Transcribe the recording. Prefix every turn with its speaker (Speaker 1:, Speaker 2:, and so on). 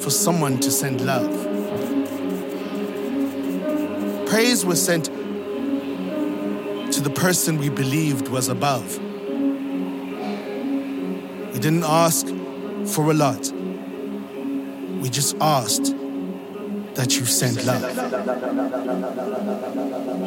Speaker 1: for someone to send love. Praise was sent to the person we believed was above. We didn't ask for a lot. We just asked that you send love.